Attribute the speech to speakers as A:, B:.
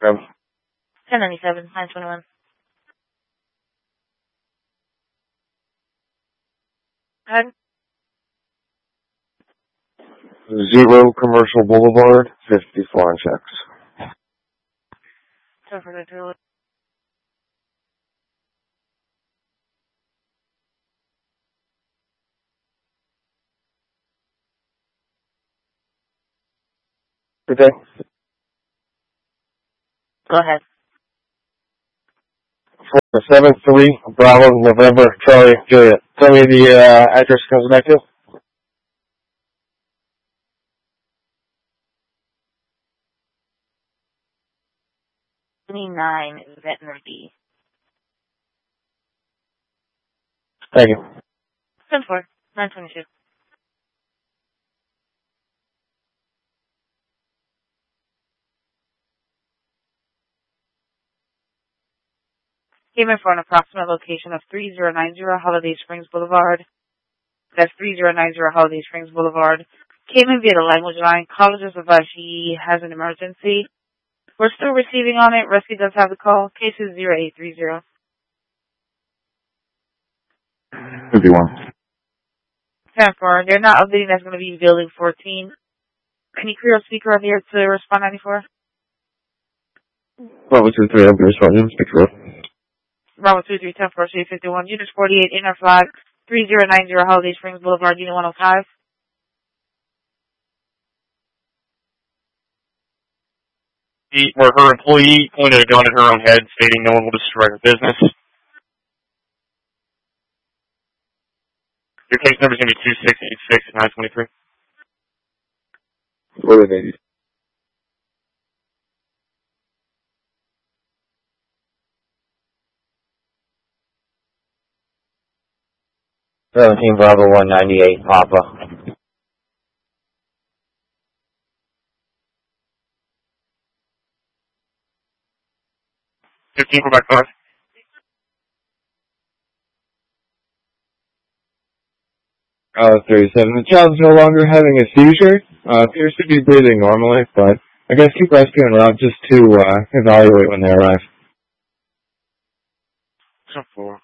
A: Grab.
B: 1097, 921. Go ahead.
A: 0 Commercial Boulevard, 50 foreign checks.
B: So for the drill.
A: Good day.
B: Go ahead.
A: 473 Bravo November Charlie Juliet. Tell me the address it comes back to.
B: 29 is Ventnor D.
A: Thank you.
B: 10-4, 922. Came in for an approximate location of 3090 Holiday Springs Boulevard. That's 3090 Holiday Springs Boulevard. Came in via the language line. Caller just advised he has an emergency. We're still receiving on it. Rescue does have the call. Case is 0830.
A: 51.
B: 10-4. They're not updating. That's going to be building 14. Can you clear a speaker on here to respond 94?
A: Bravo 23, I'm responding. Speaker up.
B: Bravo 23, 10-4, City 51. Unit 48, Inner Flag, 3090 Holiday Springs Boulevard, Unit 105.
C: Where her employee pointed a gun at her own head, stating no one will destroy her business. Your case number is going to be 2686-923.
A: What are they? 17 Bravo 198 Papa.
C: 15 Quebec 5.
A: Oh, 37. The child's no longer having a seizure. Appears to be breathing normally, but I guess keep rescuing around just to evaluate when they arrive.
C: 4.